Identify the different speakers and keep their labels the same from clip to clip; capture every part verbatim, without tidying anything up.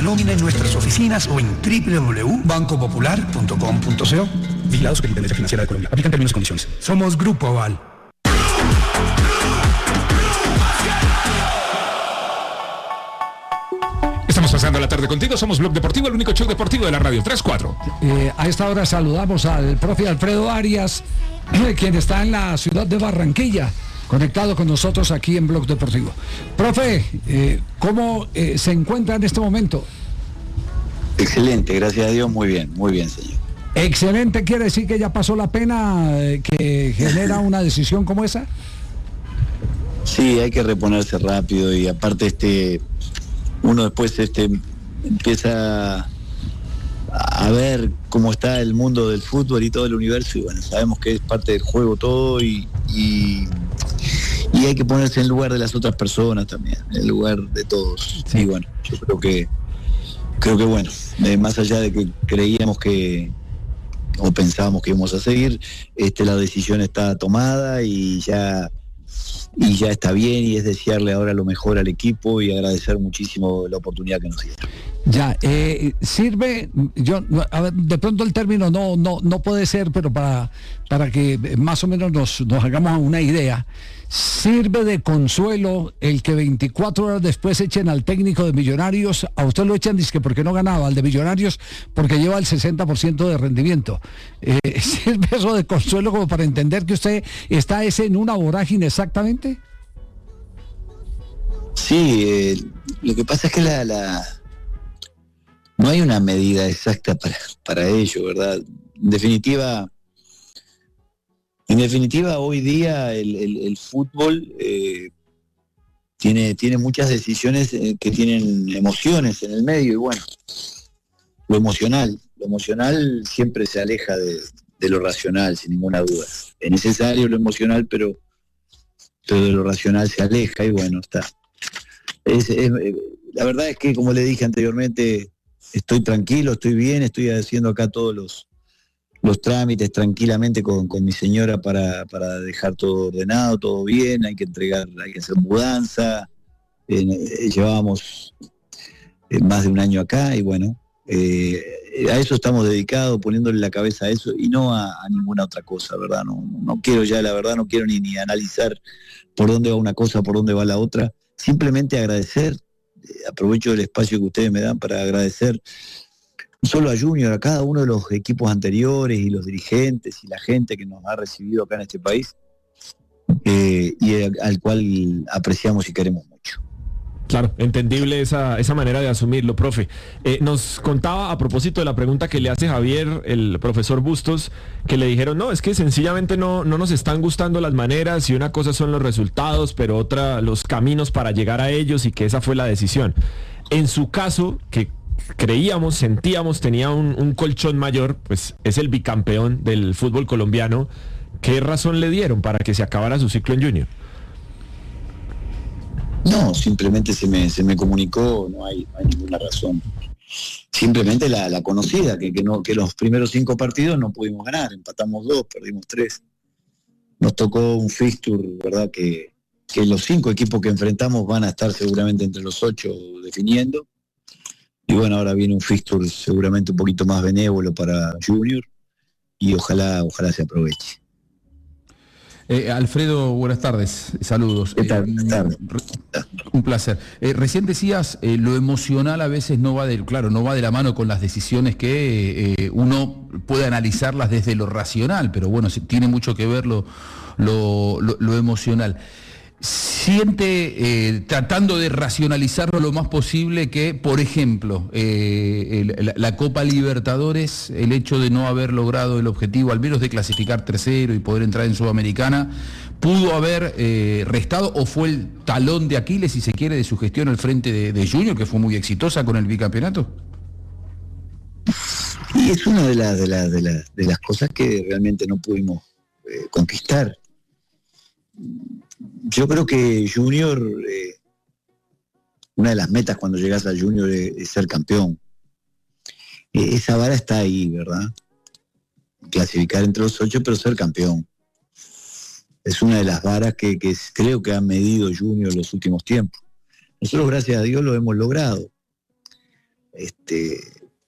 Speaker 1: nómina en nuestras oficinas o en doble u doble u doble u punto banco popular punto com punto co. Vigilado Superintendencia Financiera de Colombia. Aplican términos y condiciones. Somos Grupo Aval.
Speaker 2: Estamos pasando la tarde contigo, somos Blog Deportivo, el único show deportivo de la radio, tres cuatro.
Speaker 3: Eh, a esta hora saludamos al profe Alfredo Arias, eh, quien está en la ciudad de Barranquilla, conectado con nosotros aquí en Blog Deportivo. Profe, eh, ¿cómo eh, se encuentra en este momento?
Speaker 4: Excelente, gracias a Dios, muy bien, muy bien, señor.
Speaker 3: Excelente, ¿quiere decir que ya pasó la pena eh, que genera una decisión como esa?
Speaker 4: Sí, hay que reponerse rápido y aparte este... uno después este empieza a ver cómo está el mundo del fútbol y todo el universo y bueno, sabemos que es parte del juego todo y, y, y hay que ponerse en lugar de las otras personas también, en lugar de todos. Sí. Y bueno, yo creo que creo que bueno, eh, más allá de que creíamos que o pensábamos que íbamos a seguir, este la decisión está tomada y ya y ya está bien y es desearle ahora lo mejor al equipo y agradecer muchísimo la oportunidad que nos dieron.
Speaker 3: Ya, eh, sirve, yo a ver, de pronto el término no no no puede ser, pero para para que más o menos nos, nos hagamos una idea, sirve de consuelo el que veinticuatro horas después echen al técnico de Millonarios, a usted lo echan dizque porque no ganaba, al de Millonarios porque lleva el sesenta por ciento de rendimiento. Eh, ¿Sirve eso de consuelo como para entender que usted está ese en una vorágine exactamente?
Speaker 4: Sí, eh, lo que pasa es que la, la no hay una medida exacta para, para ello, ¿verdad? En definitiva, en definitiva hoy día el, el, el fútbol eh, tiene, tiene muchas decisiones eh, que tienen emociones en el medio y bueno, lo emocional, lo emocional siempre se aleja de, de lo racional, sin ninguna duda. Es necesario lo emocional, pero, pero de lo racional se aleja y bueno, está. Es, es, la verdad es que, como le dije anteriormente, estoy tranquilo, estoy bien, estoy haciendo acá todos los, los trámites tranquilamente con, con mi señora para, para dejar todo ordenado, todo bien, hay que entregar, hay que hacer mudanza, eh, eh, llevábamos eh, más de un año acá y bueno, eh, a eso estamos dedicados, poniéndole la cabeza a eso y no a, a ninguna otra cosa, ¿verdad? No, no quiero ya, la verdad, no quiero ni, ni analizar por dónde va una cosa, por dónde va la otra. Simplemente agradecer, eh, aprovecho el espacio que ustedes me dan para agradecer no solo a Junior, a cada uno de los equipos anteriores y los dirigentes y la gente que nos ha recibido acá en este país eh, y al, al cual apreciamos y queremos mucho.
Speaker 5: Claro, entendible esa, esa manera de asumirlo, profe. Eh, nos contaba a propósito de la pregunta que le hace Javier, el profesor Bustos, que le dijeron, no, es que sencillamente no, no nos están gustando las maneras y una cosa son los resultados, pero otra los caminos para llegar a ellos y que esa fue la decisión. En su caso, que creíamos, sentíamos, tenía un, un colchón mayor, pues es el bicampeón del fútbol colombiano. ¿Qué razón le dieron para que se acabara su ciclo en Junior?
Speaker 4: No, simplemente se me, se me comunicó, no hay, no hay ninguna razón. Simplemente la, la conocida, que, que, no, que los primeros cinco partidos no pudimos ganar, empatamos dos, perdimos tres. Nos tocó un fixture, ¿verdad? Que, que los cinco equipos que enfrentamos van a estar seguramente entre los ocho definiendo. Y bueno, ahora viene un fixture seguramente un poquito más benévolo para Junior y ojalá, ojalá se aproveche.
Speaker 6: Eh, Alfredo, buenas tardes, saludos.
Speaker 4: ¿Qué tal?
Speaker 6: Eh,
Speaker 4: tarde.
Speaker 6: Un placer. Eh, recién decías, eh, lo emocional a veces no va de, claro, no va de la mano con las decisiones que eh, uno puede analizarlas desde lo racional, pero bueno, tiene mucho que ver lo, lo, lo, lo emocional. Siente, eh, tratando de racionalizarlo lo más posible, que, por ejemplo, eh, el, la, la Copa Libertadores, el hecho de no haber logrado el objetivo, al menos de clasificar tercero y poder entrar en Sudamericana, pudo haber eh, restado o fue el talón de Aquiles, si se quiere, de su gestión al frente de, de Junior, que fue muy exitosa con el bicampeonato.
Speaker 4: Y es una de las de las de las de las cosas que realmente no pudimos eh, conquistar. Yo creo que Junior, eh, una de las metas cuando llegas a Junior es, es ser campeón. Eh, esa vara está ahí, ¿verdad? Clasificar entre los ocho, pero ser campeón. Es una de las varas que, que creo que ha medido Junior en los últimos tiempos. Nosotros, gracias a Dios, lo hemos logrado. Este,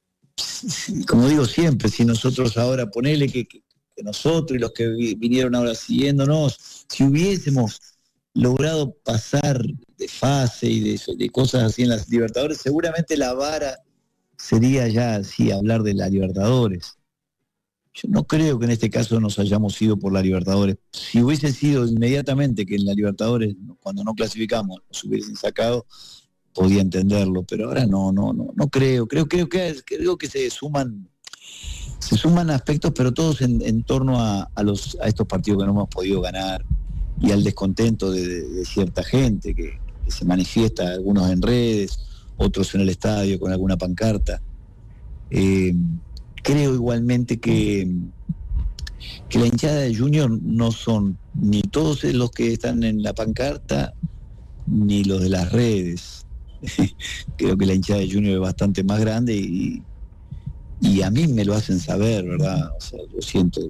Speaker 4: como digo siempre, si nosotros ahora, ponele que, que, que nosotros y los que vi, vinieron ahora siguiéndonos, si hubiésemos logrado pasar de fase y de, de cosas así en las Libertadores, seguramente la vara sería ya así hablar de la Libertadores. Yo no creo que en este caso nos hayamos ido por la Libertadores. Si hubiese sido inmediatamente que en la Libertadores, cuando no clasificamos, nos hubiesen sacado, podía entenderlo, pero ahora no, no, no, no creo. Creo, creo que creo que se suman, se suman aspectos, pero todos en, en torno a, a los a estos partidos que no hemos podido ganar y al descontento de, de, de cierta gente que, que se manifiesta, algunos en redes, otros en el estadio con alguna pancarta. Eh, Creo igualmente que, que la hinchada de Junior no son ni todos los que están en la pancarta, ni los de las redes. Creo que la hinchada de Junior es bastante más grande y, y a mí me lo hacen saber, ¿verdad? O sea, yo siento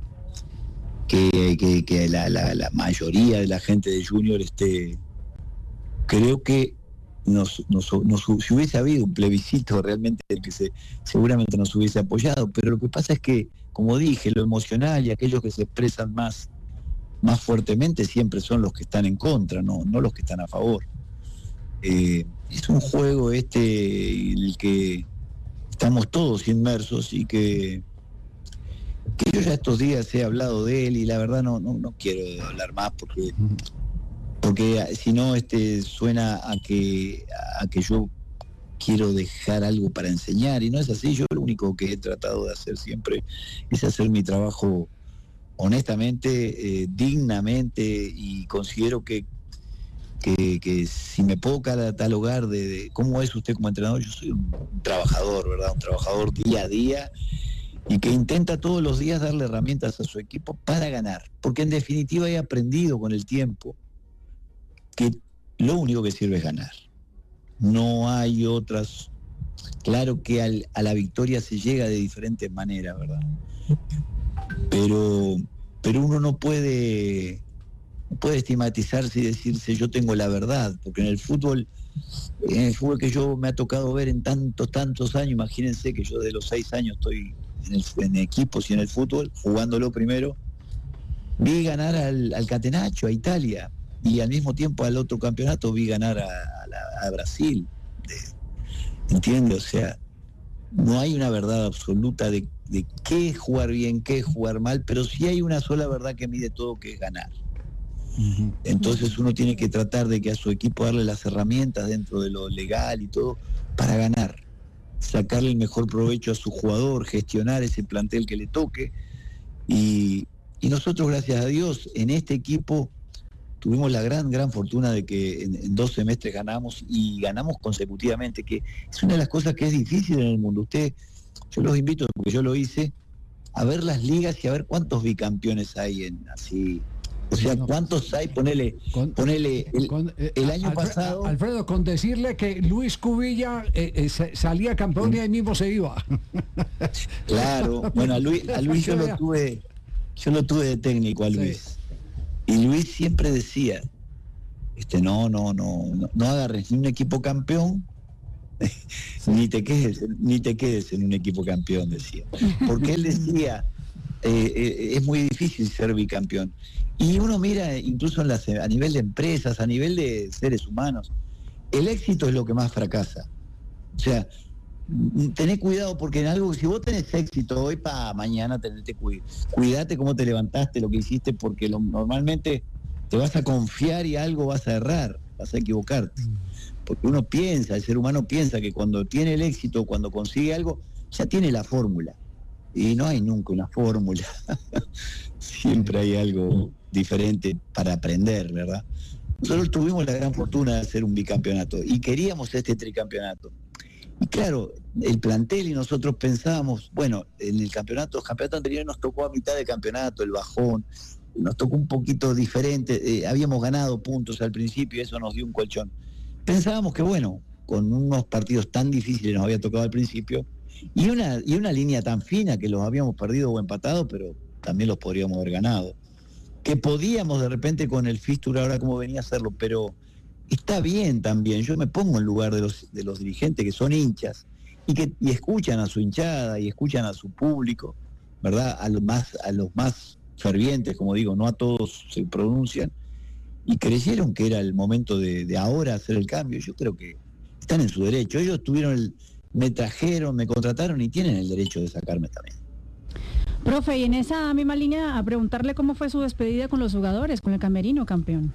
Speaker 4: que, que, que, que la, la, la mayoría de la gente de Junior, este, creo que Nos, nos, nos, si hubiese habido un plebiscito realmente el que se, seguramente nos hubiese apoyado, pero lo que pasa es que, como dije, lo emocional y aquellos que se expresan más, más fuertemente siempre son los que están en contra, no, no los que están a favor. Eh, es un juego este en el que estamos todos inmersos y que, que yo ya estos días he hablado de él y la verdad no, no, no quiero hablar más porque... porque si no este suena a que a que yo quiero dejar algo para enseñar y no es así. Yo lo único que he tratado de hacer siempre es hacer mi trabajo honestamente, eh, dignamente, y considero que, que que si me puedo catalogar de, de cómo es usted como entrenador, yo soy un, un trabajador, ¿verdad? Un trabajador día a día y que intenta todos los días darle herramientas a su equipo para ganar, porque en definitiva he aprendido con el tiempo que lo único que sirve es ganar. No hay otras. Claro que al, a la victoria se llega de diferentes maneras, ¿verdad? Pero, pero uno no puede, no puede estigmatizarse y decirse yo tengo la verdad, porque en el fútbol, en el fútbol que yo me ha tocado ver en tantos, tantos años, imagínense que yo de los seis años estoy en, el, en equipos y en el fútbol, jugándolo primero, vi ganar al, al Catenaccio, a Italia, y al mismo tiempo al otro campeonato vi ganar a, a, la, a Brasil. ¿Entiendes? O sea, no hay una verdad absoluta de, de qué es jugar bien, qué es jugar mal, pero sí hay una sola verdad que mide todo, que es ganar. Uh-huh. Entonces uno tiene que tratar de que a su equipo darle las herramientas dentro de lo legal y todo para ganar, sacarle el mejor provecho a su jugador, gestionar ese plantel que le toque, y, y nosotros, gracias a Dios, en este equipo tuvimos la gran, gran fortuna de que en, en dos semestres ganamos y ganamos consecutivamente, que es una de las cosas que es difícil en el mundo. Usted, yo los invito, porque yo lo hice, a ver las ligas y a ver cuántos bicampeones hay en así. O sea, ¿cuántos hay? Ponele, con, ponele el,
Speaker 3: con, eh,
Speaker 4: el año
Speaker 3: Alfredo,
Speaker 4: pasado...
Speaker 3: Alfredo, con decirle que Luis Cubilla eh, eh, salía campeón y ahí mismo se iba.
Speaker 4: Claro, bueno, a Luis, a Luis yo lo tuve, yo lo tuve de técnico a Luis. Sí. Y Luis siempre decía, este, no, no, no, no, no agarres ni un equipo campeón, sí. ni te quedes, ni te quedes en un equipo campeón, decía. Porque él decía, eh, eh, es muy difícil ser bicampeón. Y uno mira, incluso en las, a nivel de empresas, a nivel de seres humanos, el éxito es lo que más fracasa. O sea, tené cuidado, porque en algo, si vos tenés éxito hoy, para mañana tenete cuidado. Cuidate cómo te levantaste, lo que hiciste, porque lo, normalmente te vas a confiar y algo vas a errar, vas a equivocarte. Porque uno piensa, el ser humano piensa que cuando tiene el éxito, cuando consigue algo, ya tiene la fórmula. Y no hay nunca una fórmula. Siempre hay algo diferente para aprender, ¿verdad? Nosotros tuvimos la gran fortuna de hacer un bicampeonato y queríamos este tricampeonato. Y claro, el plantel y nosotros pensábamos, bueno, en el campeonato, los campeonatos anteriores nos tocó a mitad de campeonato, el bajón, nos tocó un poquito diferente, eh, habíamos ganado puntos al principio y eso nos dio un colchón. Pensábamos que bueno, con unos partidos tan difíciles nos había tocado al principio, y una, y una línea tan fina que los habíamos perdido o empatado, pero también los podríamos haber ganado. Que podíamos de repente con el fístula ahora como venía a hacerlo, pero... está bien también, yo me pongo en lugar de los de los dirigentes que son hinchas y que y escuchan a su hinchada y escuchan a su público, ¿verdad? A los más, a los más fervientes, como digo, no a todos se pronuncian, y creyeron que era el momento de, de ahora hacer el cambio. Yo creo que están en su derecho. Ellos tuvieron el, me trajeron, me contrataron y tienen el derecho de sacarme también.
Speaker 7: Profe, y en esa misma línea a preguntarle cómo fue su despedida con los jugadores, con el camerino, campeón.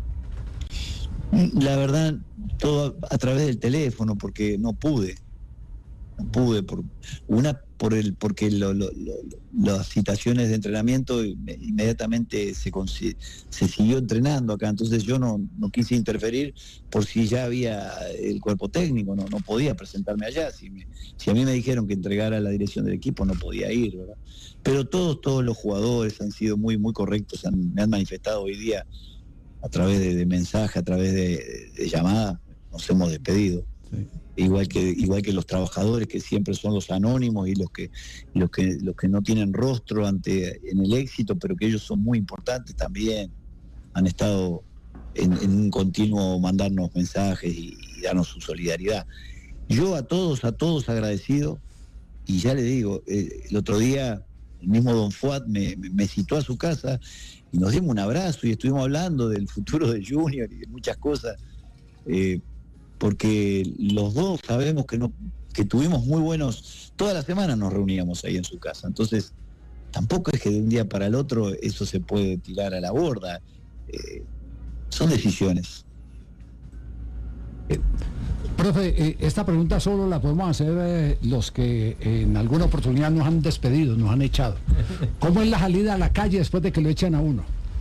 Speaker 4: La verdad, todo a través del teléfono, porque no pude. No pude, por una por el porque lo, lo, lo, las citaciones de entrenamiento inmediatamente se, se siguió entrenando acá, entonces yo no, no quise interferir por si ya había el cuerpo técnico, no, no podía presentarme allá. Si, me, si a mí me dijeron que entregara la dirección del equipo, no podía ir, ¿verdad? Pero todos, todos los jugadores han sido muy, muy correctos, han, me han manifestado hoy día a través de, de mensaje, a través de, de, de llamadas, nos hemos despedido. Sí. Igual que igual que los trabajadores, que siempre son los anónimos y los que los que los que no tienen rostro ante en el éxito, pero que ellos son muy importantes también, han estado en, en un continuo mandarnos mensajes y, y darnos su solidaridad. Yo a todos a todos agradecido, y ya le digo, eh, el otro día el mismo Don Fuad me, me, me citó a su casa y nos dimos un abrazo y estuvimos hablando del futuro de Junior y de muchas cosas. Eh, porque los dos sabemos que no que tuvimos muy buenos, toda la semana nos reuníamos ahí en su casa, entonces tampoco es que de un día para el otro eso se puede tirar a la borda, eh, son decisiones.
Speaker 3: Eh, profe, eh, esta pregunta solo la podemos hacer eh, los que eh, en alguna oportunidad nos han despedido, nos han echado. ¿Cómo es la salida a la calle después de que lo echan a uno?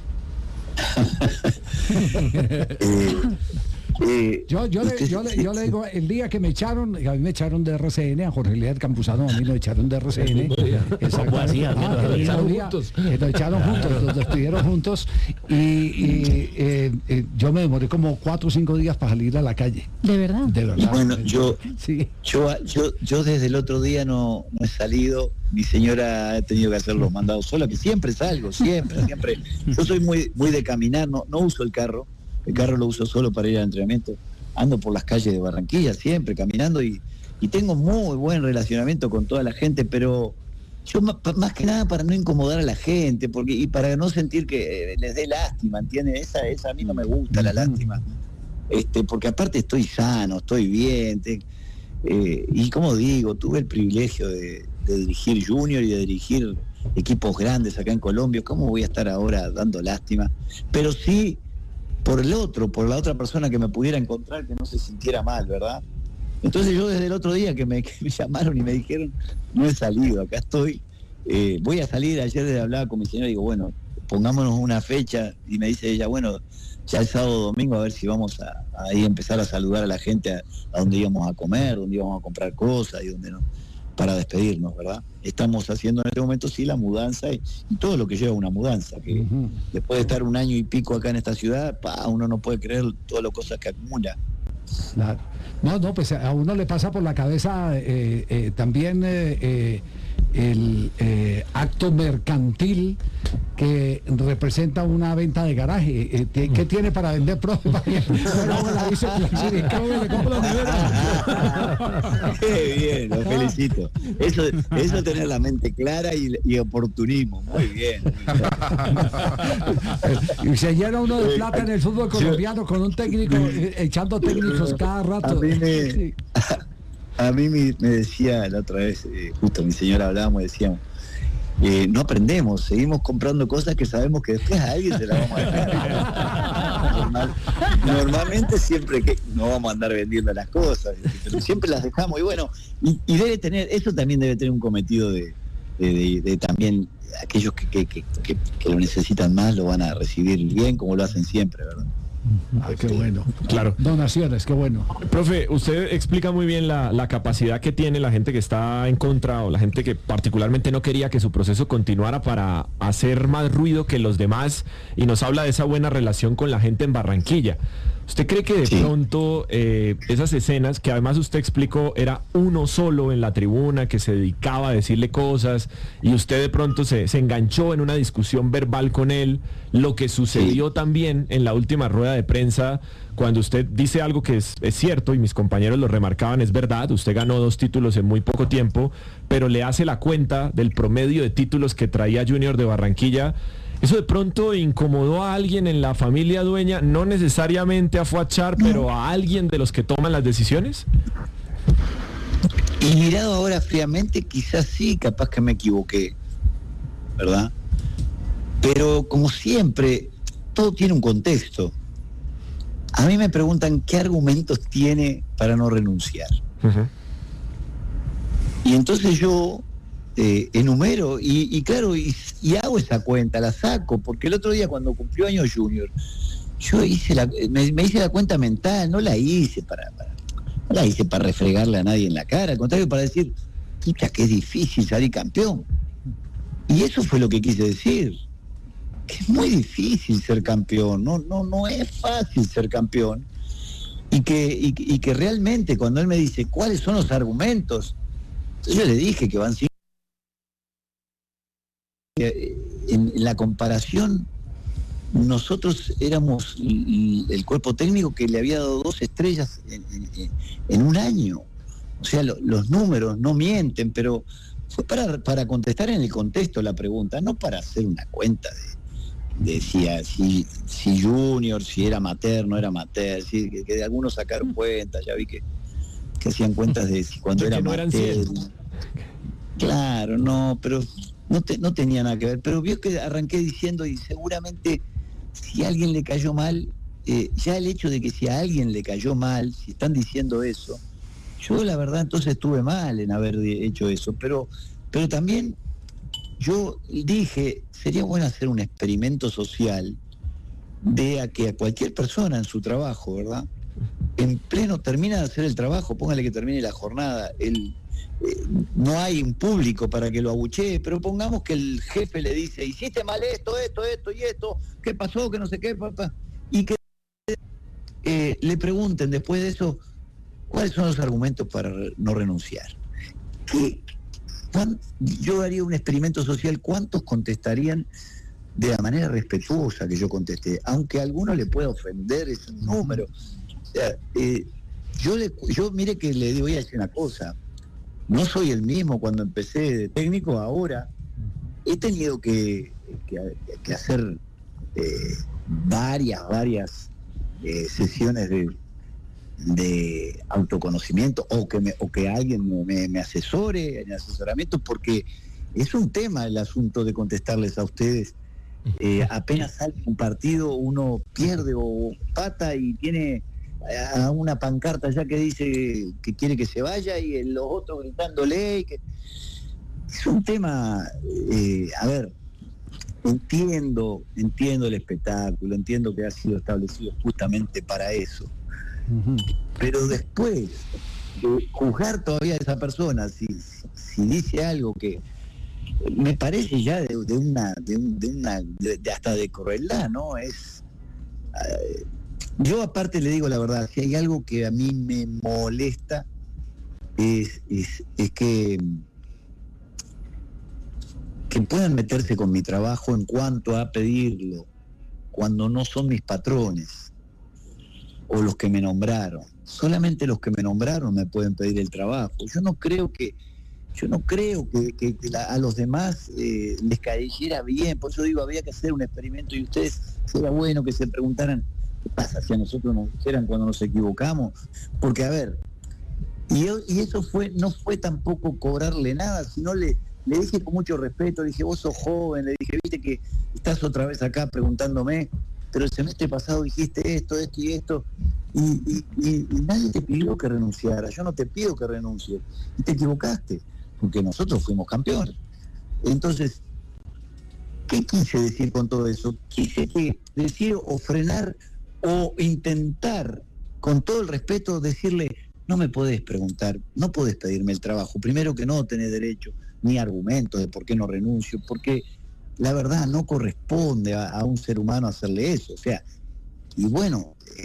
Speaker 4: eh,
Speaker 3: Eh, yo, yo, le, yo, le, yo le digo, el día que me echaron, a mí me echaron de R C N, a Jorge Líder Campuzano, a mí nos echaron de R C N.
Speaker 8: ¿Cómo así?
Speaker 3: Ah,
Speaker 8: nos
Speaker 3: que
Speaker 8: echaron
Speaker 3: día,
Speaker 8: juntos.
Speaker 3: Que nos echaron juntos, nos despidieron juntos y, y eh, eh, yo me demoré como cuatro o cinco días para salir a la calle.
Speaker 7: ¿De verdad?
Speaker 3: De verdad.
Speaker 4: Y bueno, yo,
Speaker 3: sí.
Speaker 4: yo, yo, yo desde el otro día no, no he salido, mi señora ha tenido que hacer los mandados sola, que siempre salgo, siempre, siempre. Yo soy muy, muy de caminar, no, no uso el carro, el carro lo uso solo para ir al entrenamiento. Ando por las calles de Barranquilla siempre caminando y, y tengo muy buen relacionamiento con toda la gente, pero yo más, más que nada para no incomodar a la gente, porque y para no sentir que les dé lástima, ¿entiendes? Esa, esa a mí no me gusta, la lástima, este, porque aparte estoy sano, estoy bien, te, eh, y como digo, tuve el privilegio de, de dirigir Junior y de dirigir equipos grandes acá en Colombia. ¿Cómo voy a estar ahora dando lástima? Pero sí por el otro, por la otra persona que me pudiera encontrar, que no se sintiera mal, ¿verdad? Entonces yo desde el otro día que me, que me llamaron y me dijeron, no he salido, acá estoy, eh, voy a salir. Ayer hablaba con mi señora y digo, bueno, pongámonos una fecha, y me dice ella, bueno, ya el sábado domingo a ver si vamos a, a ahí empezar a saludar a la gente a, a donde íbamos a comer, donde íbamos a comprar cosas y donde no, para despedirnos, ¿verdad? Estamos haciendo en este momento sí la mudanza y, y todo lo que lleva una mudanza, que uh-huh. después de estar un año y pico acá en esta ciudad, pa, uno no puede creer todas las cosas que acumula.
Speaker 3: Claro. No, no, pues a uno le pasa por la cabeza eh, eh, también eh, eh, el eh, acto mercantil que representa una venta de garaje. Eh, ¿Qué tiene para vender, profe?
Speaker 4: Qué bien, lo felicito. Eso, eso tener la mente clara y, y oportunismo. Muy bien.
Speaker 3: Y se llena uno de plata en el fútbol colombiano con un técnico eh, echando técnicos cada rato.
Speaker 4: A mí me, sí. a, a mí me, me decía la otra vez, eh, justo mi señora hablábamos, decíamos, eh, no aprendemos, seguimos comprando cosas que sabemos que después a alguien se las vamos a dejar. Normal, normalmente siempre que no vamos a andar vendiendo las cosas, pero siempre las dejamos. Y bueno, y, y debe tener, eso también debe tener un cometido de, de, de, de también aquellos que, que, que, que, que lo necesitan más lo van a recibir bien, como lo hacen siempre, ¿verdad?
Speaker 3: Ah, qué bueno.
Speaker 5: Claro.
Speaker 3: Donaciones, qué bueno.
Speaker 5: Profe, usted explica muy bien la, la capacidad que tiene la gente que está en contra o la gente que particularmente no quería que su proceso continuara para hacer más ruido que los demás, y nos habla de esa buena relación con la gente en Barranquilla. ¿Usted cree que de
Speaker 4: Sí.
Speaker 5: pronto eh, esas escenas, que además usted explicó, era uno solo en la tribuna que se dedicaba a decirle cosas y usted de pronto se, se enganchó en una discusión verbal con él, lo que sucedió
Speaker 4: Sí.
Speaker 5: también en la última rueda de prensa, cuando usted dice algo que es, es cierto y mis compañeros lo remarcaban, es verdad, usted ganó dos títulos en muy poco tiempo, pero le hace la cuenta del promedio de títulos que traía Junior de Barranquilla? ¿Eso de pronto incomodó a alguien en la familia dueña? No necesariamente a Fuachar, pero a alguien de los que toman las decisiones.
Speaker 4: Y mirado ahora fríamente, quizás sí, capaz que me equivoqué, ¿verdad? Pero como siempre, todo tiene un contexto. A mí me preguntan qué argumentos tiene para no renunciar.
Speaker 5: Uh-huh.
Speaker 4: Y entonces yo eh, enumero y, y claro, y, y hago esa cuenta, la saco, porque el otro día cuando cumplió años Junior, yo hice la, me, me hice la cuenta mental, no la hice para, para no la hice para refregarle a nadie en la cara, al contrario, para decir, pucha, que es difícil salir campeón. Y eso fue lo que quise decir, que es muy difícil ser campeón, no, no, no es fácil ser campeón. Y que, y, y que realmente cuando él me dice, ¿cuáles son los argumentos? Yo le dije que van cinco. En, en la comparación, nosotros éramos el, el cuerpo técnico que le había dado dos estrellas en, en, en un año. O sea, lo, los números no mienten, pero fue para, para contestar en el contexto la pregunta, no para hacer una cuenta de, de si, si, si Junior, si era amateur, no era amateur, si, que, que algunos sacaron cuentas, ya vi que, que hacían cuentas de si cuando
Speaker 5: Porque
Speaker 4: era
Speaker 5: no eran
Speaker 4: amateur.
Speaker 5: cien.
Speaker 4: Claro, no, pero no, te, no tenía nada que ver. Pero vio que arranqué diciendo, y seguramente si a alguien le cayó mal, eh, ya el hecho de que si a alguien le cayó mal, si están diciendo eso, yo la verdad entonces estuve mal en haber hecho eso. Pero, pero también yo dije, sería bueno hacer un experimento social de a que a cualquier persona en su trabajo, ¿verdad? En pleno termina de hacer el trabajo, póngale que termine la jornada, el Eh, no hay un público para que lo abuchee, pero pongamos que el jefe le dice, hiciste mal esto, esto, esto y esto, ¿qué pasó? Que no sé qué, papá. Y que eh, le pregunten después de eso, ¿cuáles son los argumentos para no renunciar? ¿Qué, cuán, yo haría un experimento social, ¿cuántos contestarían de la manera respetuosa que yo contesté? Aunque a alguno le pueda ofender ese número. O sea, eh, yo, le, yo mire que le voy a decir una cosa. No soy el mismo cuando empecé de técnico ahora. He tenido que, que, que hacer eh, varias, varias eh, sesiones de, de autoconocimiento o que, me, o que alguien me, me asesore en asesoramiento, porque es un tema el asunto de contestarles a ustedes. Eh, apenas sale un partido, uno pierde o pata y tiene a una pancarta ya que dice que quiere que se vaya y los otros gritándole. Que... Es un tema, eh, a ver, entiendo, entiendo el espectáculo, entiendo que ha sido establecido justamente para eso, uh-huh. Pero después de juzgar todavía a esa persona, si, si dice algo que me parece ya de, de una, de, un, de una, de, de hasta de crueldad, ¿no? Es... Eh, yo aparte le digo la verdad, si hay algo que a mí me molesta es, es, es que, que puedan meterse con mi trabajo en cuanto a pedirlo cuando no son mis patrones o los que me nombraron. Solamente los que me nombraron me pueden pedir el trabajo. Yo no creo que yo no creo que, que, que la, a los demás eh, les cayera bien. Por eso digo, había que hacer un experimento y ustedes sería bueno que se preguntaran ¿qué pasa si a nosotros nos dijeran cuando nos equivocamos? Porque, a ver, y, y eso fue no fue tampoco cobrarle nada, sino le, le dije con mucho respeto, le dije, vos sos joven, le dije, viste que estás otra vez acá preguntándome, pero el semestre pasado dijiste esto, esto y esto, y, y, y, y nadie te pidió que renunciara, yo no te pido que renuncies, y te equivocaste, porque nosotros fuimos campeones. Entonces, ¿qué quise decir con todo eso? Quise que decir o frenar o intentar, con todo el respeto, decirle, no me podés preguntar, no podés pedirme el trabajo, primero que no tenés derecho, ni argumentos de por qué no renuncio, porque la verdad no corresponde a, a un ser humano hacerle eso, o sea, y bueno, eh,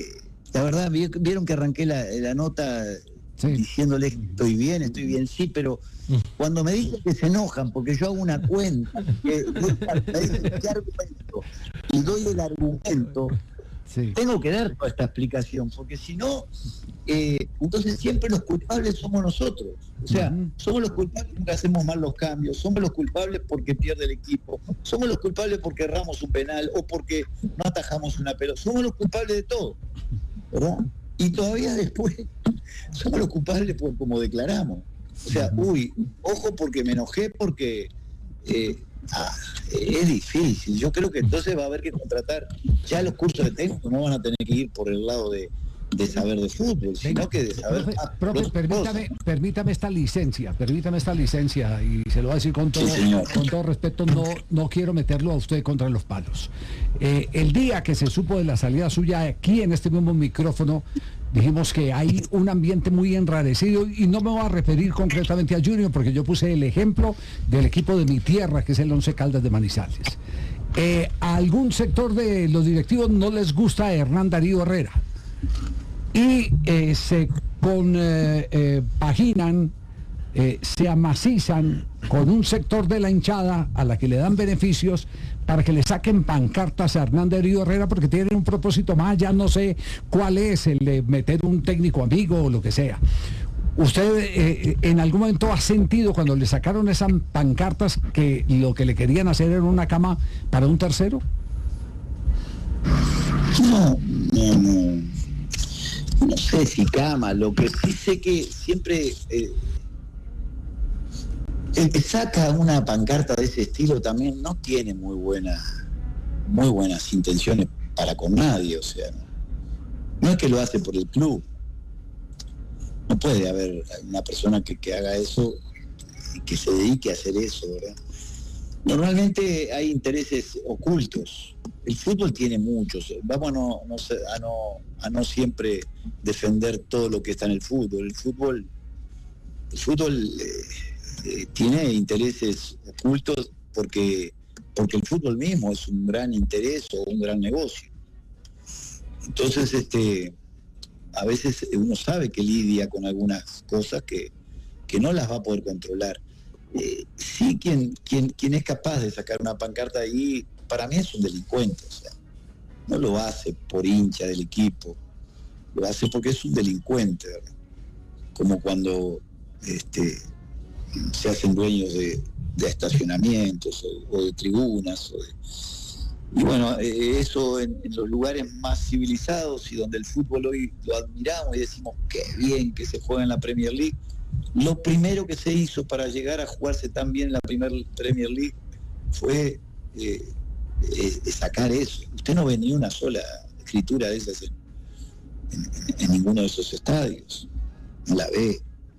Speaker 4: la verdad, vieron que arranqué la, la nota sí. diciéndole estoy bien, estoy bien, sí, pero cuando me dicen que se enojan porque yo hago una cuenta, que, me dicen qué argumento, y doy el argumento, sí. tengo que dar toda esta explicación, porque si no, eh, entonces siempre los culpables somos nosotros. O sea, uh-huh. somos los culpables porque hacemos mal los cambios, somos los culpables porque pierde el equipo, somos los culpables porque erramos un penal o porque no atajamos una pelota, somos los culpables de todo, ¿verdad? Y todavía después somos los culpables por como declaramos. O sea, uy, ojo porque me enojé porque eh, ah, es difícil. Yo creo que entonces va a haber que contratar, ya los cursos de técnico no van a tener que ir por el lado de de saber de fútbol, sino Venga, que de saber...
Speaker 3: Profe, ah, profe permítame, permítame esta licencia, permítame esta licencia, y se lo voy a decir con todo, sí, con todo respeto, no, no quiero meterlo a usted contra los palos. Eh, el día que se supo de la salida suya aquí en este mismo micrófono, dijimos que hay un ambiente muy enrarecido, y no me voy a referir concretamente a Junior, porque yo puse el ejemplo del equipo de mi tierra, que es el Once Caldas de Manizales. Eh, a algún sector de los directivos no les gusta a Hernán Darío Herrera, y eh, se compaginan, eh, eh, se amacizan con un sector de la hinchada a la que le dan beneficios para que le saquen pancartas a Hernán Darío Herrera, porque tienen un propósito más, ya no sé cuál es, el de meter un técnico amigo o lo que sea. ¿Usted eh, en algún momento ha sentido cuando le sacaron esas pancartas que lo que le querían hacer era una cama para un tercero?
Speaker 4: No, no, no. No sé si cama, lo que sí sé que siempre eh, el que saca una pancarta de ese estilo también no tiene muy buenas muy buenas intenciones para con nadie, o sea, no, no es que lo hace por el club. No puede haber una persona que, que haga eso y que se dedique a hacer eso, ¿verdad? Normalmente hay intereses ocultos. El fútbol tiene muchos. Vamos a no, no, a no, a no siempre defender todo lo que está en el fútbol. El fútbol, el fútbol eh, eh, tiene intereses ocultos porque, porque el fútbol mismo es un gran interés o un gran negocio. Entonces, este, a veces uno sabe que lidia con algunas cosas que, que no las va a poder controlar. Eh, sí, quien, quien, quien es capaz de sacar una pancarta ahí, para mí es un delincuente, o sea, no lo hace por hincha del equipo, lo hace porque es un delincuente, ¿verdad? Como cuando este, se hacen dueños de, de estacionamientos o, o de tribunas, o de, y bueno, eh, eso en, en los lugares más civilizados y donde el fútbol hoy lo admiramos y decimos qué bien que se juega en la Premier League. Lo primero que se hizo para llegar a jugarse tan bien en la primer Premier League fue eh, eh, sacar eso. Usted no ve ni una sola escritura de esas en, en, en ninguno de esos estadios. No la ve.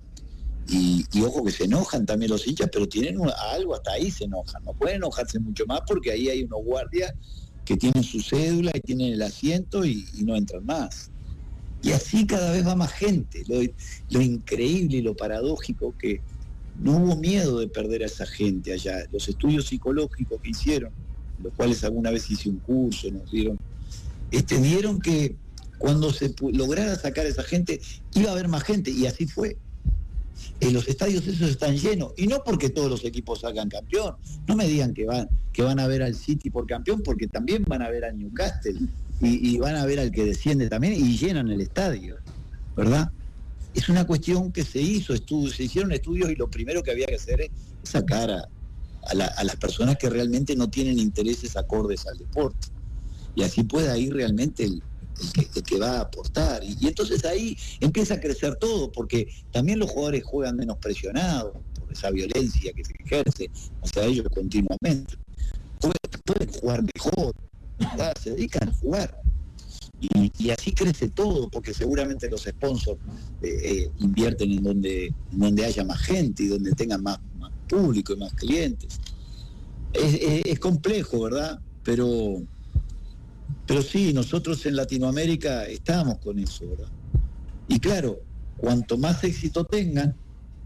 Speaker 4: Y, y ojo que se enojan también los hinchas, pero tienen una, algo hasta ahí se enojan. No pueden enojarse mucho más porque ahí hay unos guardias que tienen su cédula y tienen el asiento y, y no entran más. Y así cada vez va más gente. Lo, lo increíble y lo paradójico que no hubo miedo de perder a esa gente allá. Los estudios psicológicos que hicieron, los cuales alguna vez hice un curso, nos dieron, este, dieron que cuando se lograra sacar a esa gente, iba a haber más gente, y así fue. En los estadios esos están llenos, y no porque todos los equipos salgan campeón. No me digan que van, que van a ver al City por campeón, porque también van a ver al Newcastle. Y, y van a ver al que desciende también y llenan el estadio, ¿verdad? Es una cuestión que se hizo, estudios, se hicieron estudios y lo primero que había que hacer es sacar a, a, la, a las personas que realmente no tienen intereses acordes al deporte. Y así pueda ir realmente el, el, que, el que va a aportar. Y, y entonces ahí empieza a crecer todo, porque también los jugadores juegan menos presionados por esa violencia que se ejerce hacia ellos continuamente. Pueden, pueden jugar mejor. Se dedican a jugar y, y así crece todo, porque seguramente los sponsors eh, eh, invierten en donde, en donde haya más gente y donde tengan más, más público y más clientes. Es, es, es complejo, ¿verdad? Pero pero sí, nosotros en Latinoamérica estamos con eso, ¿verdad? Y claro, cuanto más éxito tengan,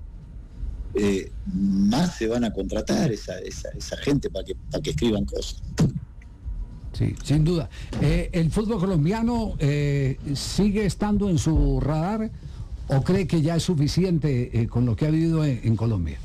Speaker 4: eh, más se van a contratar esa, esa, esa gente para que, para que escriban cosas.
Speaker 3: Sí, sin duda. Eh, ¿El fútbol colombiano eh, sigue estando en su radar o cree que ya es suficiente eh, con lo que ha vivido en, en Colombia?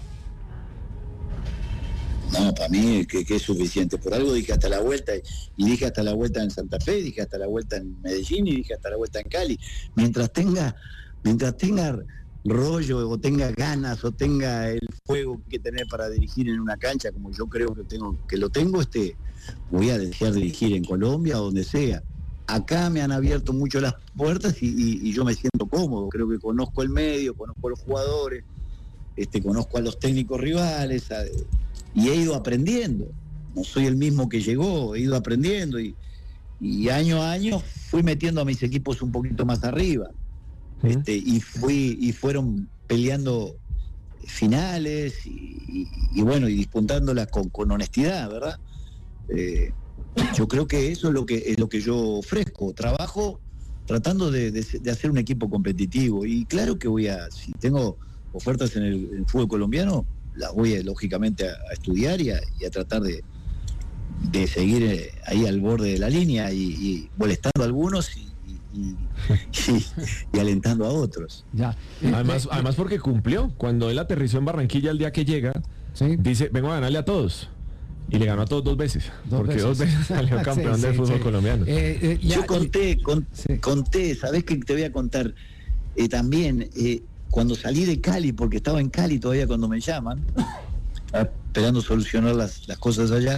Speaker 4: No, para mí que, que es suficiente. Por algo dije hasta la vuelta, y dije hasta la vuelta en Santa Fe, dije hasta la vuelta en Medellín y dije hasta la vuelta en Cali. Mientras tenga, mientras tenga rollo o tenga ganas o tenga el fuego que tener para dirigir en una cancha, como yo creo que tengo, que lo tengo, este, voy a desear dirigir en Colombia o donde sea. Acá me han abierto mucho las puertas y, y, y yo me siento cómodo. Creo que conozco el medio, conozco a los jugadores, este, conozco a los técnicos rivales. A, y he ido aprendiendo, no soy el mismo que llegó, he ido aprendiendo y, y año a año fui metiendo a mis equipos un poquito más arriba, ¿sí? este, y fui y fueron peleando finales y, y, y bueno, y disputándolas con, con honestidad, ¿verdad? Eh, yo creo que eso es lo que es lo que yo ofrezco, trabajo tratando de, de, de hacer un equipo competitivo y claro que voy a, si tengo ofertas en el, en el fútbol colombiano, las voy a, lógicamente a, a estudiar y a, y a tratar de, de seguir eh, ahí al borde de la línea y, y molestando a algunos y, y, y, y alentando a otros.
Speaker 3: Ya.
Speaker 5: Además, además porque cumplió. Cuando él aterrizó en Barranquilla el día que llega, ¿sí? Dice, vengo a ganarle a todos. Y le ganó a todos dos veces. Dos porque veces. dos veces salió campeón sí, del sí, fútbol sí. colombiano.
Speaker 4: Eh, eh, ya, Yo conté, con, sí. conté, ¿sabés qué te voy a contar? Eh, también... Eh, cuando salí de Cali, porque estaba en Cali todavía cuando me llaman, esperando solucionar las, las cosas allá,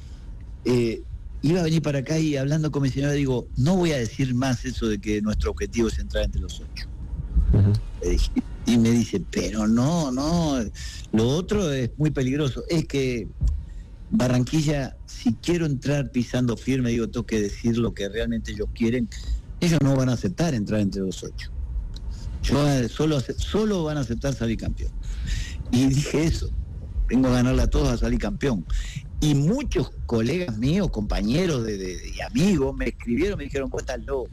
Speaker 4: eh, iba a venir para acá y hablando con mi señora digo, no voy a decir más eso de que nuestro objetivo es entrar entre los ocho. Uh-huh. Y me dice, pero no, no, lo otro es muy peligroso. Es que Barranquilla, si quiero entrar pisando firme, digo, tengo que decir lo que realmente ellos quieren, ellos no van a aceptar entrar entre los ocho. Yo, solo, solo van a aceptar salir campeón. Y dije eso, vengo a ganarle a todos a salir campeón. Y muchos colegas míos, compañeros de, de, de amigos, me escribieron, me dijeron, vos estás loco.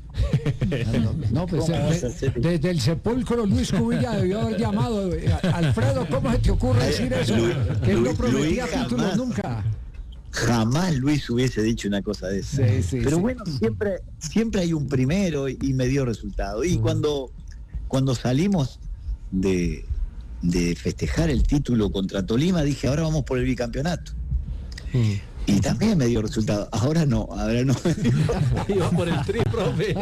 Speaker 3: No, pues de, desde el sepulcro Luis Cubilla debió haber llamado. Alfredo, ¿cómo se te ocurre decir eso? Luis, que él no prometía títulos nunca.
Speaker 4: Jamás Luis hubiese dicho una cosa de esa. Sí, sí, Pero sí. bueno, siempre, siempre hay un primero y, y me dio resultado. Y uh-huh. cuando... Cuando salimos de, de festejar el título contra Tolima, dije, ahora vamos por el bicampeonato. Mm. Y también me dio resultado. Ahora no, ahora no.
Speaker 5: Iba por el tri, profe.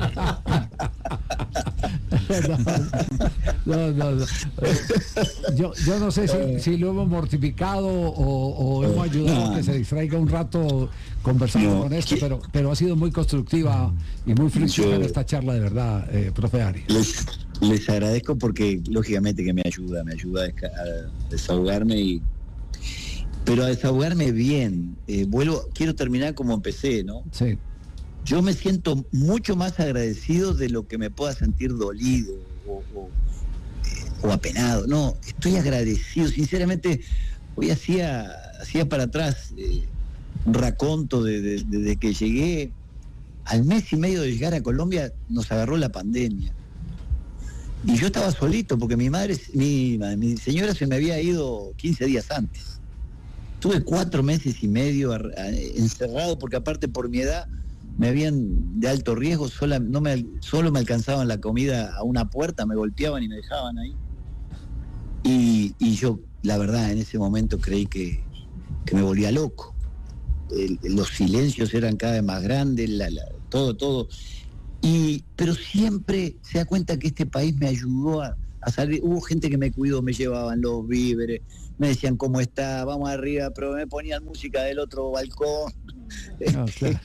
Speaker 3: No, no, no. Yo, yo no sé si, si lo hemos mortificado o, o hemos ayudado no. a que se distraiga un rato conversando no. con esto, pero, pero ha sido muy constructiva y muy fructífera esta charla, de verdad, eh, profe Arias.
Speaker 4: Les, les agradezco porque, lógicamente, que me ayuda, me ayuda a desahogarme y pero a desahogarme bien. Eh, vuelvo, quiero terminar como empecé, ¿no?
Speaker 3: Sí.
Speaker 4: Yo me siento mucho más agradecido de lo que me pueda sentir dolido o, o, eh, o apenado. No, estoy agradecido. Sinceramente, hoy hacía, hacía para atrás eh, un raconto de, de, de, de que llegué. Al mes y medio de llegar a Colombia nos agarró la pandemia. Y yo estaba solito porque mi madre, mi, mi señora se me había ido quince días antes. Tuve cuatro meses y medio a, a, encerrado porque aparte por mi edad me habían de alto riesgo, sola, no me, solo me alcanzaban la comida a una puerta, me golpeaban y me dejaban ahí. Y, y yo, la verdad, en ese momento creí que, que me volvía loco. El, los silencios eran cada vez más grandes, la, la, todo, todo. Y, pero siempre se da cuenta que este país me ayudó a, a salir. Hubo gente que me cuidó, me llevaban los víveres, me decían cómo está, vamos arriba, pero me ponían música del otro balcón. No, claro.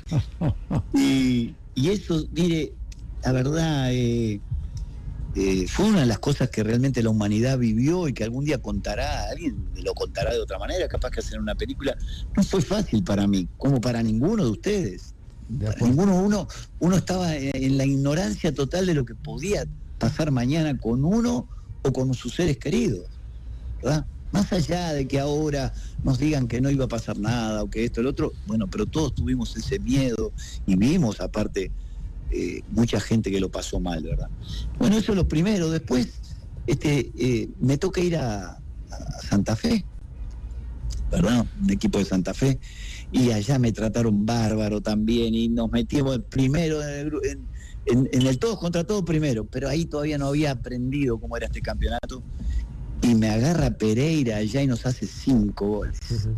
Speaker 4: y, y eso, mire, la verdad, eh, eh, fue una de las cosas que realmente la humanidad vivió y que algún día contará, alguien lo contará de otra manera, capaz que hacer una película. No fue fácil para mí, como para ninguno de ustedes. Para ninguno, uno, uno estaba en la ignorancia total de lo que podía pasar mañana con uno o con sus seres queridos, ¿verdad? Más allá de que ahora nos digan que no iba a pasar nada o que esto, el otro, bueno, pero todos tuvimos ese miedo y vimos aparte eh, mucha gente que lo pasó mal, ¿verdad? Bueno, eso es lo primero. Después este, eh, me toca ir a, a Santa Fe, ¿verdad? Un equipo de Santa Fe. y allá me trataron bárbaro también, y nos metimos primero en el, en, en, en el todos contra todos primero, pero ahí todavía no había aprendido cómo era este campeonato, y me agarra Pereira allá y nos hace cinco goles.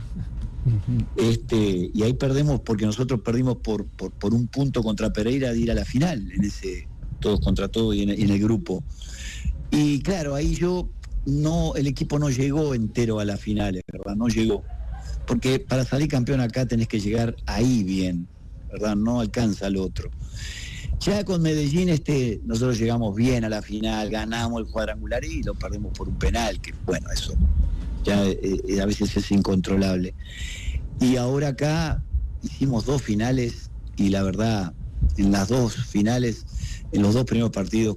Speaker 4: Este, y ahí perdemos, porque nosotros perdimos por, por, por un punto contra Pereira de ir a la final, en ese todos contra todos y en, en el grupo. Y claro, ahí yo no, el equipo no llegó entero a las finales, ¿verdad? No llegó. Porque para salir campeón acá tenés que llegar ahí bien, ¿verdad? No alcanza al otro. Ya con Medellín este, nosotros llegamos bien a la final, ganamos el cuadrangular y lo perdemos por un penal, que bueno, eso ya eh, a veces es incontrolable. Y ahora acá hicimos dos finales y la verdad, en las dos finales, en los dos primeros partidos,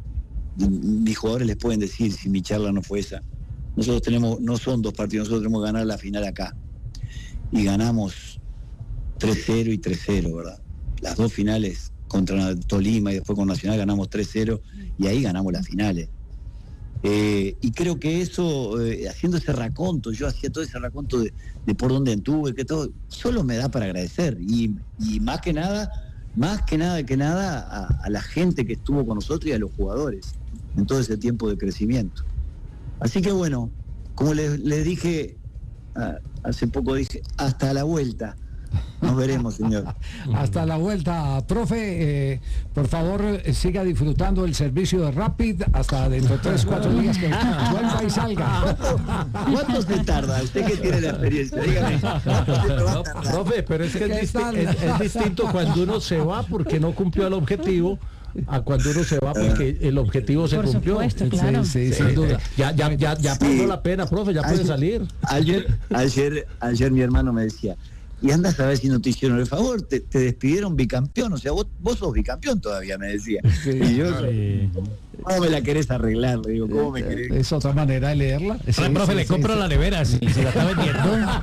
Speaker 4: mis jugadores les pueden decir si mi charla no fue esa. Nosotros tenemos, no son dos partidos, nosotros tenemos que ganar la final acá. Y ganamos tres cero y tres cero, ¿verdad? Las dos finales contra Tolima y después con Nacional ganamos tres cero y ahí ganamos las finales. Eh, y creo que eso, eh, haciendo ese raconto, yo hacía todo ese raconto de, de por dónde anduve, que todo, solo me da para agradecer. Y, y más que nada, más que nada que nada, a, a la gente que estuvo con nosotros y a los jugadores en todo ese tiempo de crecimiento. Así que bueno, como les, les dije, uh, hace poco dije, hasta la vuelta. Nos veremos, señor.
Speaker 3: Hasta la vuelta, profe. Eh, por favor, eh, siga disfrutando el servicio de Rapid hasta dentro de tres, cuatro días que vuelva y salga.
Speaker 4: ¿Cuánto se tarda? Usted que tiene la experiencia, dígame.
Speaker 8: No, profe, pero es que es, disti- es, es distinto cuando uno se va porque no cumplió el objetivo a cuando uno se va porque el objetivo se
Speaker 7: Por
Speaker 8: cumplió.
Speaker 7: supuesto, claro.
Speaker 3: Sí, sí,
Speaker 8: Sí,
Speaker 3: sin duda.
Speaker 8: Ya, ya, ya, ya
Speaker 4: Sí.
Speaker 8: pasó la pena, profe, ya puede
Speaker 4: Ayer-
Speaker 8: salir.
Speaker 4: Ayer, ayer, ayer mi hermano me decía, y andas a ver si no te hicieron el favor, te, te despidieron bicampeón, o sea, vos, vos sos bicampeón todavía, me decía.
Speaker 3: Sí.
Speaker 4: Y yo, ¿cómo me la querés arreglar? Le digo, ¿cómo me querés?
Speaker 3: Es otra manera de leerla. Sí,
Speaker 9: profe,
Speaker 3: sí,
Speaker 9: le
Speaker 3: sí,
Speaker 9: compro
Speaker 3: sí.
Speaker 9: la nevera si, si la está vendiendo.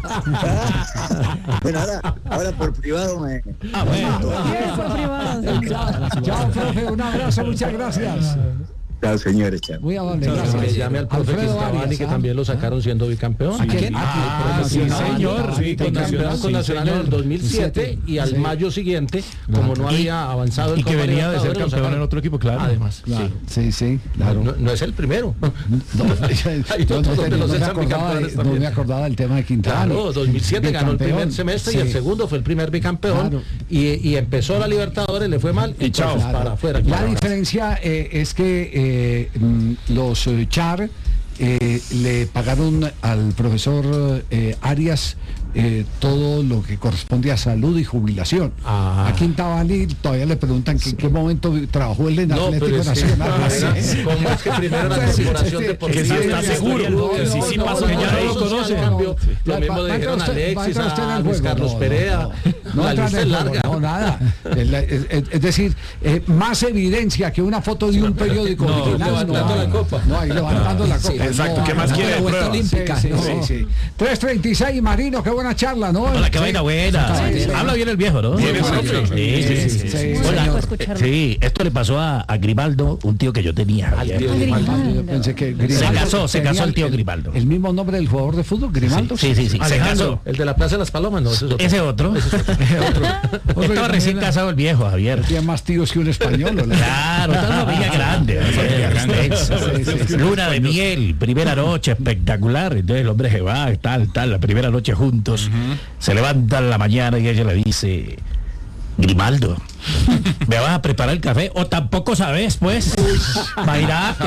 Speaker 4: Bueno, ahora, ahora por privado me...
Speaker 9: Ah, bueno.
Speaker 7: Bien, por privado.
Speaker 3: Chao, chao, profe, un abrazo, muchas gracias.
Speaker 4: Chao, señores, chao.
Speaker 3: Muy amable,
Speaker 8: Que
Speaker 3: gracias.
Speaker 8: llame al profe
Speaker 3: Alfredo
Speaker 8: Cristabani,
Speaker 3: Arias,
Speaker 8: que
Speaker 3: ¿ah?
Speaker 8: también lo sacaron siendo bicampeón.
Speaker 3: ¿A quién?
Speaker 8: Ah,
Speaker 3: Ah,
Speaker 8: sí,
Speaker 3: sí,
Speaker 8: señor.
Speaker 3: sí,
Speaker 8: Con
Speaker 3: sí,
Speaker 8: Nacional,
Speaker 3: sí,
Speaker 8: con Nacional en el dos mil siete y al
Speaker 3: Sí.
Speaker 8: mayo siguiente, como no había avanzado el
Speaker 9: Y que
Speaker 8: Copa
Speaker 9: venía de ser
Speaker 8: Libertadores, lo
Speaker 9: campeón
Speaker 8: sacaron.
Speaker 9: en otro equipo, claro.
Speaker 8: Además,
Speaker 3: Claro,
Speaker 8: sí.
Speaker 3: sí, sí, claro.
Speaker 8: No, no es el primero.
Speaker 3: No,
Speaker 8: Hay
Speaker 3: yo no,
Speaker 8: otros
Speaker 3: tenía-
Speaker 8: de los
Speaker 3: no me
Speaker 8: ex
Speaker 3: acordaba, de-
Speaker 8: bicampeones
Speaker 3: no
Speaker 8: también.
Speaker 3: me acordaba del tema de Quintana.
Speaker 8: Claro, dos mil siete ganó el primer
Speaker 3: Bicampeón,
Speaker 8: semestre
Speaker 3: sí.
Speaker 8: y el segundo fue el primer bicampeón.
Speaker 3: Claro.
Speaker 8: Y, y empezó la Libertadores, le fue mal y chao,
Speaker 3: Claro.
Speaker 8: para afuera.
Speaker 3: La
Speaker 8: claro.
Speaker 3: diferencia eh, es que eh, mm, los eh, Char eh, le pagaron al profesor eh, Arias eh, todo lo que corresponde a salud y jubilación.
Speaker 8: Ah.
Speaker 3: A Quintabani todavía le preguntan que en qué momento trabajó él en
Speaker 8: No,
Speaker 3: Atlético
Speaker 8: pero es que,
Speaker 3: Nacional.
Speaker 8: era- ¿cómo es que primero la corporación
Speaker 3: Sí,
Speaker 8: deportiva?
Speaker 3: que sí está
Speaker 8: y
Speaker 3: seguro,
Speaker 8: luego-
Speaker 3: que sí, sí
Speaker 8: no,
Speaker 3: pasó,
Speaker 8: no,
Speaker 3: que ya
Speaker 8: no,
Speaker 3: lo
Speaker 8: no,
Speaker 3: conoce.
Speaker 8: en cambio,
Speaker 3: No,
Speaker 8: Lo
Speaker 3: va-
Speaker 8: mismo
Speaker 3: va-
Speaker 8: le
Speaker 3: va
Speaker 8: dijeron a
Speaker 3: usted- va
Speaker 8: Alexis,
Speaker 3: usted en
Speaker 8: a
Speaker 3: el
Speaker 8: Luis
Speaker 3: juego.
Speaker 8: Carlos
Speaker 3: No,
Speaker 8: Perea.
Speaker 3: no, no
Speaker 8: La
Speaker 3: entra
Speaker 8: lista
Speaker 3: en
Speaker 8: es
Speaker 3: el juego,
Speaker 8: larga.
Speaker 3: no, nada. Es, la- es- es- es decir, eh, más evidencia que una foto de un periódico
Speaker 8: No,
Speaker 3: original.
Speaker 8: levantando
Speaker 3: hay.
Speaker 8: la copa.
Speaker 3: No, ahí levantando la copa.
Speaker 2: Exacto,
Speaker 3: No,
Speaker 2: ¿qué más
Speaker 3: no,
Speaker 2: quiere de
Speaker 3: la vuelta
Speaker 2: prueba?
Speaker 3: olímpica,
Speaker 2: Sí,
Speaker 3: no,
Speaker 2: sí, sí.
Speaker 3: tres treinta y seis, Marino, qué buena charla, ¿no?
Speaker 9: Hola, qué
Speaker 3: Sí.
Speaker 9: vaina buena.
Speaker 3: Sí, sí.
Speaker 9: Habla bien el viejo, ¿no?
Speaker 2: Bien,
Speaker 9: Sí,
Speaker 2: profe.
Speaker 9: sí, sí, sí, sí.
Speaker 3: Sí,
Speaker 7: Muy
Speaker 9: Hola.
Speaker 7: rico escucharlo.
Speaker 9: Sí, esto le pasó a, a Grimaldo, un tío que yo tenía. Javier.
Speaker 8: tío
Speaker 7: Grimaldo.
Speaker 3: Yo pensé que
Speaker 9: Se
Speaker 3: Grimaldo
Speaker 9: casó, se
Speaker 3: tenía
Speaker 9: casó el tío
Speaker 3: el-
Speaker 9: Grimaldo.
Speaker 3: El mismo nombre del jugador de fútbol, Grimaldo.
Speaker 9: Sí, sí, sí. Se
Speaker 2: Alejandro.
Speaker 9: casó.
Speaker 8: El de la Plaza de las Palomas, no, ese es otro.
Speaker 9: Ese otro.
Speaker 3: Otro que
Speaker 9: Estaba recién
Speaker 3: también
Speaker 9: casado el viejo, Javier.
Speaker 3: Tiene más tíos que un español. ¿o no?
Speaker 9: Claro, está una familia grande. extensa.
Speaker 3: Sí, sí, sí.
Speaker 9: Luna de miel, primera noche espectacular. Entonces el hombre se va, tal, tal, la primera noche juntos. Se levanta en la mañana y ella le dice: Grimaldo, ¿me vas a preparar el café? O tampoco sabes, pues. Imagínate.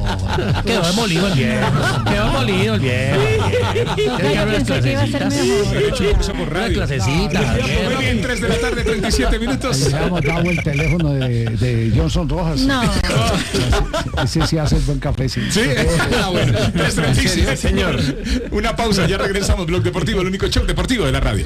Speaker 9: Quedó demolido el viejo. Quedó demolido el viejo.
Speaker 7: Ay, yo pensé que iba a ser mejor.
Speaker 2: De hecho, empezamos
Speaker 9: Una
Speaker 2: radio.
Speaker 9: clasecita.
Speaker 2: Muy bien, tres de la tarde, treinta y siete minutos.
Speaker 3: Le hemos dado el teléfono de, de Johnson Rojas.
Speaker 7: No.
Speaker 3: Ese sí hace el buen café, sí.
Speaker 2: Sí, ah, bueno. tres treinta y siete, señor. Una pausa, ya regresamos. Blog Deportivo, el único show deportivo de la radio.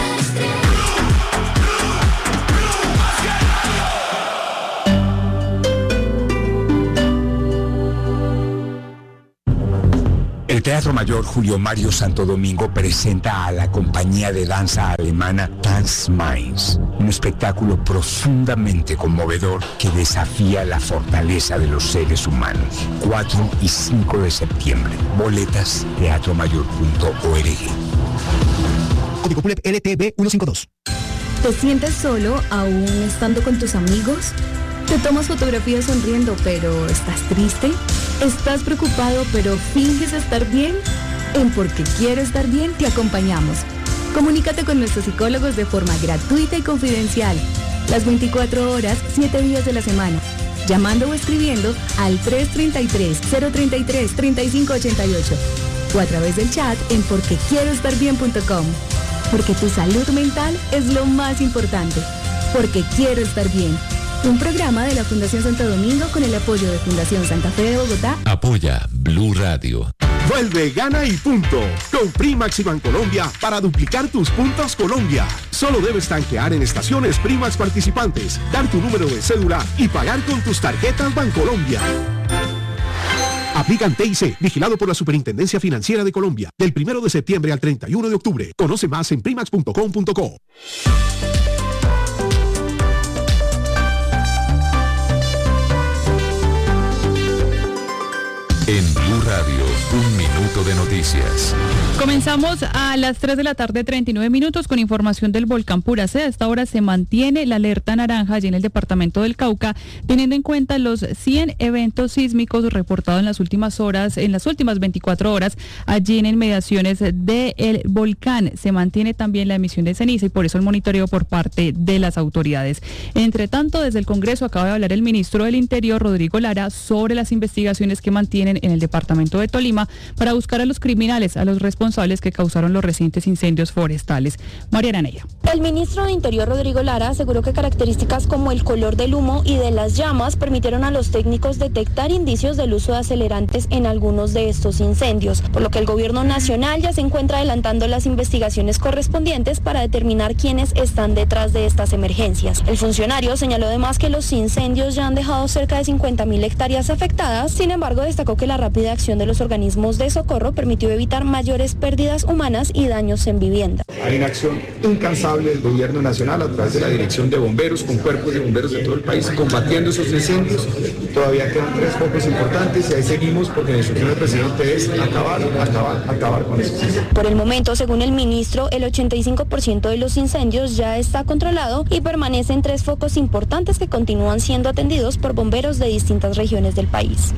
Speaker 10: El Teatro Mayor Julio Mario Santo Domingo presenta a la compañía de danza alemana Tanz Mainz, un espectáculo profundamente conmovedor que desafía la fortaleza de los seres humanos. cuatro y cinco de septiembre. Boletas teatro mayor punto org.
Speaker 11: Código P U L E P L T B ciento cincuenta y dos.
Speaker 12: ¿Te sientes solo aún estando con tus amigos? ¿Te tomas fotografías sonriendo pero estás triste? ¿Estás preocupado pero finges estar bien? En Porque Quiero Estar Bien te acompañamos. Comunícate con nuestros psicólogos de forma gratuita y confidencial. Las veinticuatro horas, siete días de la semana. Llamando o escribiendo al tres tres tres, cero tres tres, tres cinco ocho ocho o a través del chat en porque quiero estar bien punto com. Porque tu salud mental es lo más importante. Porque Quiero Estar Bien. Un programa de la Fundación Santo Domingo con el apoyo de Fundación Santa Fe de Bogotá.
Speaker 13: Apoya Blue Radio.
Speaker 14: Vuelve, gana y punto. Con Primax y Bancolombia para duplicar tus puntos Colombia. Solo debes tanquear en estaciones Primax participantes, dar tu número de cédula y pagar con tus tarjetas Bancolombia. Aplican T I C, vigilado por la Superintendencia Financiera de Colombia, del primero de septiembre al treinta y uno de octubre. Conoce más en primax punto com punto co.
Speaker 13: En Blue Radio, un minuto de noticias.
Speaker 15: Comenzamos a las tres de la tarde, treinta y nueve minutos, con información del volcán Puracé. A esta hora se mantiene la alerta naranja allí en el departamento del Cauca, teniendo en cuenta los cien eventos sísmicos reportados en las últimas horas, en las últimas veinticuatro horas, allí en inmediaciones del volcán. Se mantiene también la emisión de ceniza y por eso el monitoreo por parte de las autoridades. Entre tanto, desde el Congreso acaba de hablar el ministro del Interior, Rodrigo Lara, sobre las investigaciones que mantienen en el departamento de Tolima para buscar a los criminales, a los responsables que causaron los recientes incendios forestales. Mariana Neira.
Speaker 16: El ministro de Interior, Rodrigo Lara, aseguró que características como el color del humo y de las llamas permitieron a los técnicos detectar indicios del uso de acelerantes en algunos de estos incendios, por lo que el gobierno nacional ya se encuentra adelantando las investigaciones correspondientes para determinar quiénes están detrás de estas emergencias. El funcionario señaló además que los incendios ya han dejado cerca de cincuenta mil hectáreas afectadas. Sin embargo, destacó que la rápida acción de los organismos de socorro permitió evitar mayores pérdidas humanas y daños en vivienda.
Speaker 17: Hay una acción incansable del gobierno nacional a través de la dirección de bomberos, con cuerpos de bomberos de todo el país, combatiendo esos incendios. Todavía quedan tres focos importantes y ahí seguimos porque la instrucción del presidente es acabar, acabar, acabar con eso.
Speaker 16: Por el momento, según el ministro, el ochenta y cinco por ciento de los incendios ya está controlado y permanecen tres focos importantes que continúan siendo atendidos por bomberos de distintas regiones del país.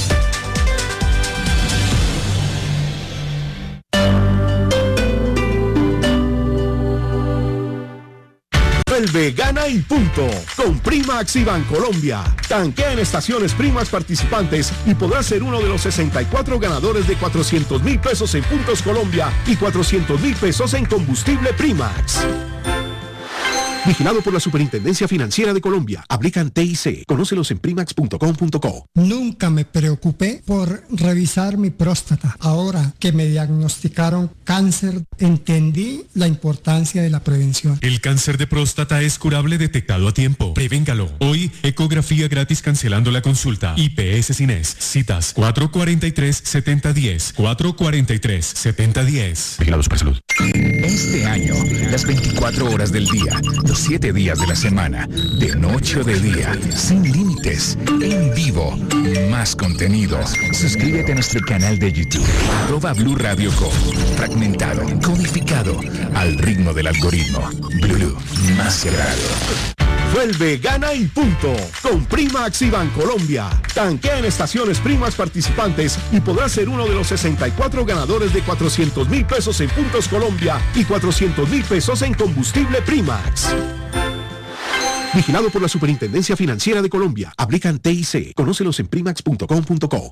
Speaker 14: Vuelve, gana y punto. Con Primax y Bancolombia. Tanquea en estaciones Primax participantes y podrás ser uno de los sesenta y cuatro ganadores de cuatrocientos mil pesos en puntos Colombia y cuatrocientos mil pesos en combustible Primax. Vigilado por la Superintendencia Financiera de Colombia. Aplican T I C. Conócelos en primax punto com punto co.
Speaker 18: Nunca me preocupé por revisar mi próstata. Ahora que me diagnosticaron cáncer, entendí la importancia de la prevención.
Speaker 19: El cáncer de próstata es curable detectado a tiempo. Prevéngalo. Hoy, ecografía gratis cancelando la consulta. I P S Cines. Citas cuatro cuatro tres, siete cero uno cero. cuatro cuatro tres, siete cero uno cero.
Speaker 13: Vigilado Supersalud. Este año, las veinticuatro horas del día, los siete días de la semana, de noche o de día, sin límites, en vivo, más contenido. Suscríbete a nuestro canal de YouTube, arroba Blue Radio Co. Fragmentado, codificado, al ritmo del algoritmo. Blue, más que radio.
Speaker 14: Vuelve, gana y punto. Con Primax y Bancolombia. Tanquea en estaciones Primax participantes y podrás ser uno de los sesenta y cuatro ganadores de cuatrocientos mil pesos en puntos Colombia y cuatrocientos mil pesos en combustible Primax. Vigilado por la Superintendencia Financiera de Colombia. Aplican T I C. Conócelos en primax punto com punto co.